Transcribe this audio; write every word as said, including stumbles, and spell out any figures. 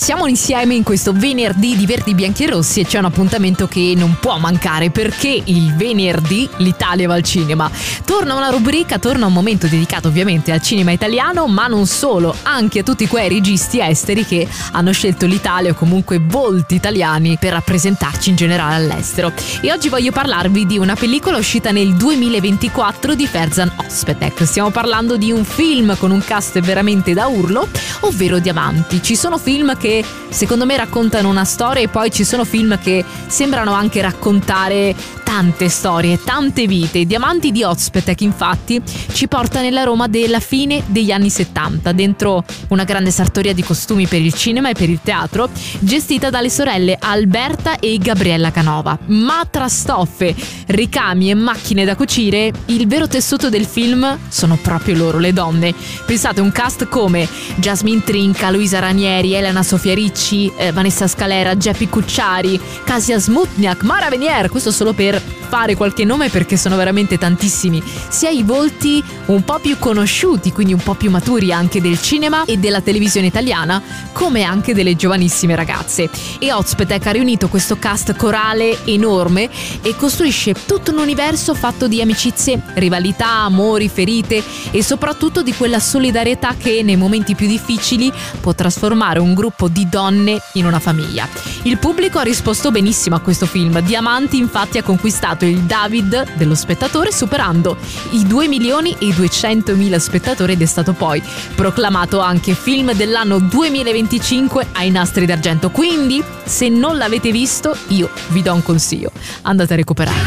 Siamo insieme in questo venerdì di Verdi, Bianchi e Rossi e c'è un appuntamento che non può mancare, perché il venerdì l'Italia va al cinema. Torna una rubrica, torna un momento dedicato ovviamente al cinema italiano, ma non solo, anche a tutti quei registi esteri che hanno scelto l'Italia o comunque volti italiani per rappresentarci in generale all'estero. E oggi voglio parlarvi di una pellicola uscita nel duemilaventiquattro di Ferzan Özpetek. Stiamo parlando di un film con un cast veramente da urlo, ovvero Diamanti. Ci sono film che secondo me raccontano una storia e poi ci sono film che sembrano anche raccontare tante storie, tante vite. Diamanti di Özpetek infatti ci porta nella Roma della fine degli anni settanta, dentro una grande sartoria di costumi per il cinema e per il teatro, gestita dalle sorelle Alberta e Gabriella Canova. Ma tra stoffe, ricami e macchine da cucire, il vero tessuto del film sono proprio loro, le donne. Pensate, un cast come Jasmine Trinca, Luisa Ranieri, Elena Sofia Ricci, eh, Vanessa Scalera, Geppi Cucciari, Kasia Smutniak, Mara Venier, questo solo per fare qualche nome perché sono veramente tantissimi, sia i volti un po' più conosciuti, quindi un po' più maturi anche del cinema e della televisione italiana, come anche delle giovanissime ragazze. E Özpetek ha riunito questo cast corale enorme e costruisce tutto un universo fatto di amicizie, rivalità, amori, ferite e soprattutto di quella solidarietà che nei momenti più difficili può trasformare un gruppo di donne in una famiglia. Il pubblico ha risposto benissimo a questo film. Diamanti infatti ha conquistato il David dello spettatore, superando i due milioni e i duecentomila spettatori, ed è stato poi proclamato anche film dell'anno duemilaventicinque ai Nastri d'Argento. Quindi, se non l'avete visto, io vi do un consiglio: andate a recuperare.